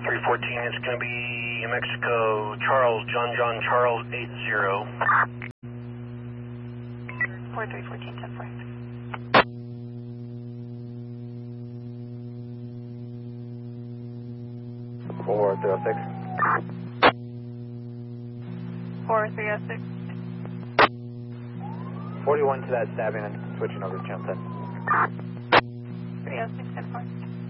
4314, it's going to be Mexico, Charles, John Charles 80. 4314, 10-4. 4306. 4306. 41 to that stabbing and switching over to channel 10. 306, 10-4.